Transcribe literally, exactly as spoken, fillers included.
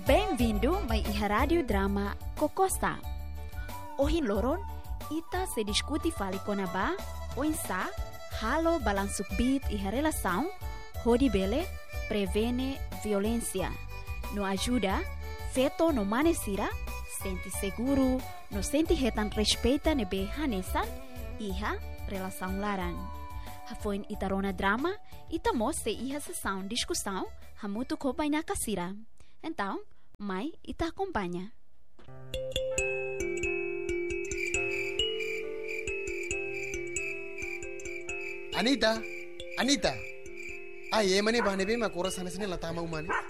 Bem-vindo mai iha rádio drama Kokosta. Ohin loron, ita se discuti fali konaba, oinsa, halo balansuk bit iha relação, hodi bele, prevene violência. No ajuda, feto no manesira, senti seguro, no senti retan respeita nebe hanesan, iha relação laran. Hafoin itarona drama, itamo se iha sessão discussão, hamutu kopai na kasira. Então, mai ita acompanha. Anita, Anita. Ay, eh mani bane be ma kora sana sine latama umani.